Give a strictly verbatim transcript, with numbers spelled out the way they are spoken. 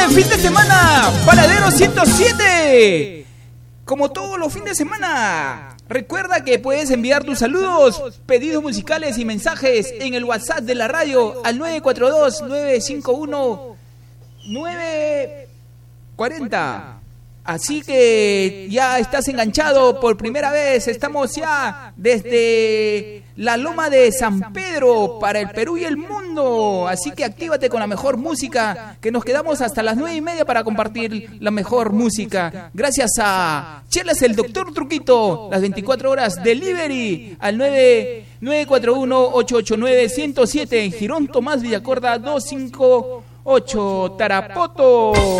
buen fin de semana, Paradero ciento siete. Como todos los fines de semana, recuerda que puedes enviar tus saludos, pedidos musicales y mensajes en el WhatsApp de la radio al nueve cuatro dos, nueve cinco uno, nueve cuatro cero. Así que ya estás enganchado por primera vez. Estamos ya desde la Loma de San Pedro para el Perú y el mundo. Así que actívate con la mejor música, que nos quedamos hasta las nueve y media para compartir la mejor música. Gracias a Chelas el Doctor Truquito, las veinticuatro horas delivery al nueve cuatro uno, ocho ocho nueve, uno cero siete en Girón Tomás Villacorda doscientos cincuenta y ocho, Tarapoto.